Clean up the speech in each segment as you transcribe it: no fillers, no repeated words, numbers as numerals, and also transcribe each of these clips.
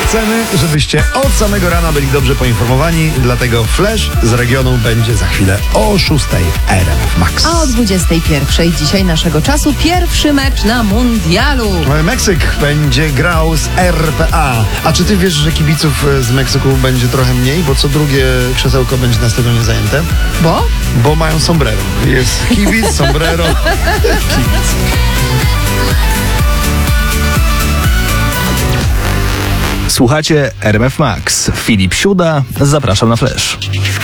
Chcemy, żebyście od samego rana byli dobrze poinformowani, dlatego Flash z regionu będzie za chwilę o 6 w RMF Max. A o 21 dzisiaj naszego czasu pierwszy mecz na mundialu. Meksyk będzie grał z RPA. A czy ty wiesz, że kibiców z Meksyku będzie trochę mniej, bo co drugie krzesełko będzie na stadionie zajęte? Bo mają sombrero. Jest kibic, sombrero, kibic. Słuchacie RMF Max. Filip Siuda, zapraszam na Flash.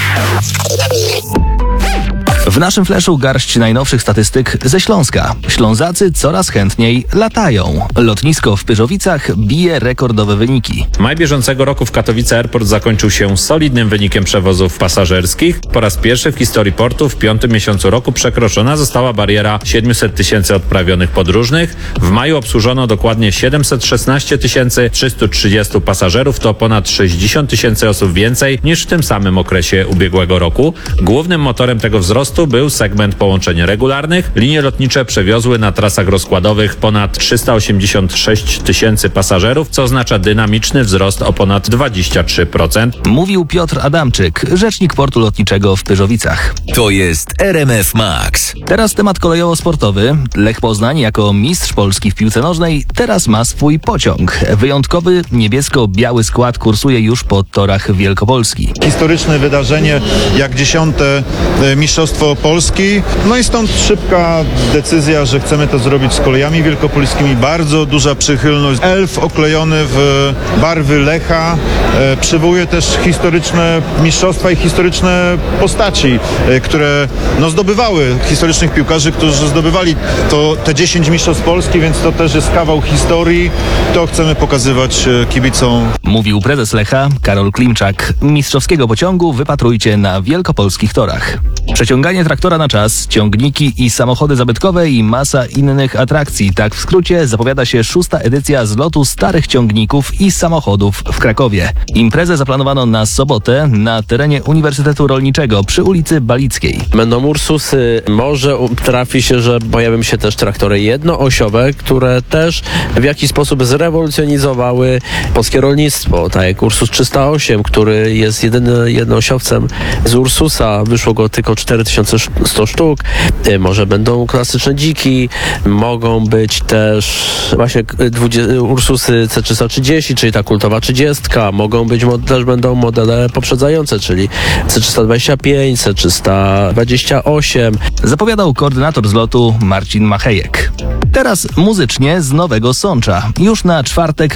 W naszym Flashu garść najnowszych statystyk ze Śląska. Ślązacy coraz chętniej latają. Lotnisko w Pyrzowicach bije rekordowe wyniki. Maj bieżącego roku w Katowice Airport zakończył się solidnym wynikiem przewozów pasażerskich. Po raz pierwszy w historii portu w 5. miesiącu roku przekroczona została bariera 700 tysięcy odprawionych podróżnych. W maju obsłużono dokładnie 716 330 pasażerów, to ponad 60 tysięcy osób więcej niż w tym samym okresie ubiegłego roku. Głównym motorem tego wzrostu był segment połączeń regularnych. Linie lotnicze przewiozły na trasach rozkładowych ponad 386 tysięcy pasażerów, co oznacza dynamiczny wzrost o ponad 23%. Mówił Piotr Adamczyk, rzecznik portu lotniczego w Pyrzowicach. To jest RMF Max. Teraz temat kolejowo-sportowy. Lech Poznań jako mistrz Polski w piłce nożnej teraz ma swój pociąg. Wyjątkowy niebiesko-biały skład kursuje już po torach Wielkopolski. Historyczne wydarzenie jak 10. Mistrzostwo Polski. No i stąd szybka decyzja, że chcemy to zrobić z kolejami wielkopolskimi. Bardzo duża przychylność. Elf oklejony w barwy Lecha przywołuje też historyczne mistrzostwa i historyczne postaci, które zdobywały historycznych piłkarzy, którzy zdobywali te 10 mistrzostw Polski, więc to też jest kawał historii. To chcemy pokazywać kibicom. Mówił prezes Lecha Karol Klimczak. Mistrzowskiego pociągu wypatrujcie na wielkopolskich torach. Przeciąganie traktora na czas, ciągniki i samochody zabytkowe i masa innych atrakcji. Tak w skrócie zapowiada się 6. edycja zlotu starych ciągników i samochodów w Krakowie. Imprezę zaplanowano na sobotę na terenie Uniwersytetu Rolniczego przy ulicy Balickiej. Będą Ursusy, może trafi się, że pojawią się też traktory jednoosiowe, które też w jakiś sposób zrewolucjonizowały polskie rolnictwo. Tak jak Ursus 308, który jest jednoosiowcem z Ursusa, wyszło go tylko 4100 sztuk. Może będą klasyczne dziki, mogą być też właśnie Ursusy C330, czyli ta kultowa 30, też będą modele poprzedzające, czyli C325, C328. Zapowiadał koordynator zlotu Marcin Machejek. Teraz muzycznie z Nowego Sącza. Już na czwartek